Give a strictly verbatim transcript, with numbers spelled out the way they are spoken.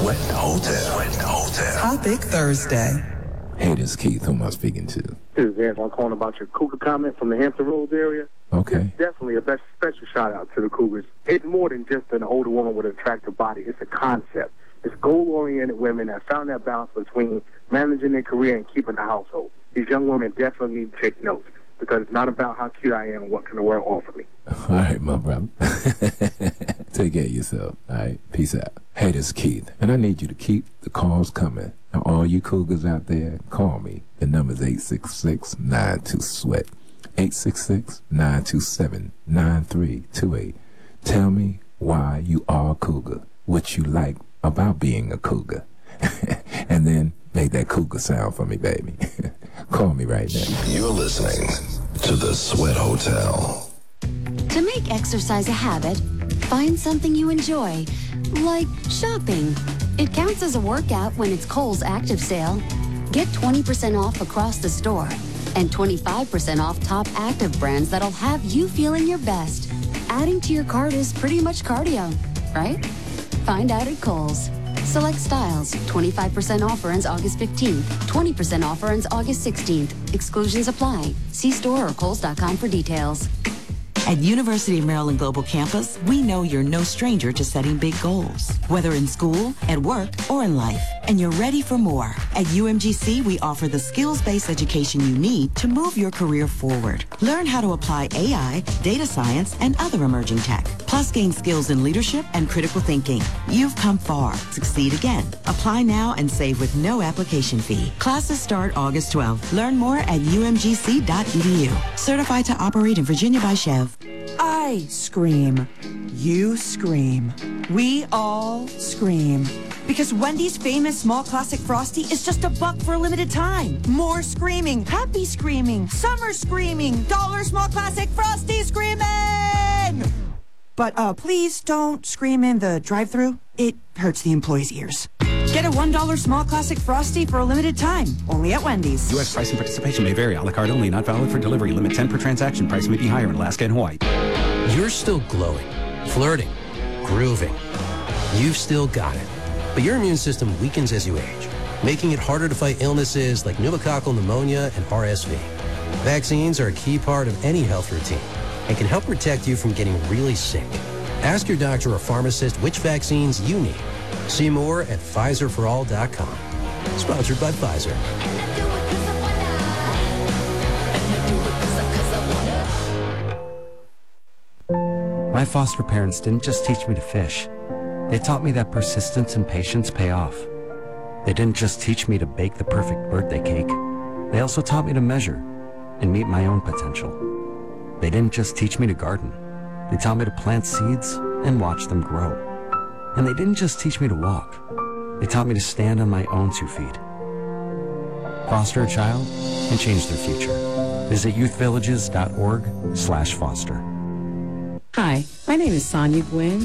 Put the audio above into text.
Sweat Hotel. Sweat Hotel. Topic Thursday. Hey, this is Keith. Who am I speaking to? This is Antoine calling about your Cougar comment from the Hampton Roads area. Okay. It's definitely a best special shout out to the Cougars. It's more than just an older woman with an attractive body. It's a concept. It's goal-oriented women that found that balance between managing their career and keeping the household. These young women definitely need to take notes because it's not about how cute I am and what can the world offer me. All right, my brother. Take care of yourself. All right. Peace out. Hey, this is Keith, and I need you to keep the calls coming. Now, all you Cougars out there, call me. The number's eight six six, nine two, SWEAT. eight six six, nine two seven, nine three two eight. Tell me why you are a Cougar, what you like about being a Cougar. And then make that Cougar sound for me, baby. Call me right now. You're listening to the Sweat Hotel. To make exercise a habit, find something you enjoy, like shopping. It counts as a workout when it's Kohl's Active Sale. Get twenty percent off across the store and twenty-five percent off top active brands that'll have you feeling your best. Adding to your cart is pretty much cardio, right? Find out at Kohl's. Select styles. twenty-five percent offer ends August fifteenth. twenty percent offer ends August sixteenth. Exclusions apply. See store or kohls dot com for details. At University of Maryland Global Campus, we know you're no stranger to setting big goals, whether in school, at work, or in life, and you're ready for more. At U M G C, we offer the skills-based education you need to move your career forward. Learn how to apply A I, data science, and other emerging tech, plus gain skills in leadership and critical thinking. You've come far. Succeed again. Apply now and save with no application fee. Classes start August twelfth. Learn more at U M G C dot E D U. Certified to operate in Virginia by Chev. I scream. You scream. We all scream. Because Wendy's famous small classic Frosty is just a buck for a limited time. More screaming. Happy screaming. Summer screaming. Dollar small classic Frosty screaming! But uh, please don't scream in the drive-thru. It hurts the employees' ears. Get a one dollar small classic Frosty for a limited time. Only at Wendy's. U S price and participation may vary. A la carte only. Not valid for delivery. Limit ten per transaction. Price may be higher in Alaska and Hawaii. You're still glowing, flirting, grooving. You've still got it. But your immune system weakens as you age, making it harder to fight illnesses like pneumococcal pneumonia and R S V. Vaccines are a key part of any health routine and can help protect you from getting really sick. Ask your doctor or pharmacist which vaccines you need. See more at Pfizer for all dot com. Sponsored by Pfizer. My foster parents didn't just teach me to fish. They taught me that persistence and patience pay off. They didn't just teach me to bake the perfect birthday cake. They also taught me to measure and meet my own potential. They didn't just teach me to garden. They taught me to plant seeds and watch them grow. And they didn't just teach me to walk. They taught me to stand on my own two feet. Foster a child and change their future. Visit youth villages dot org slash foster. Hi, my name is Sonia Gwynn.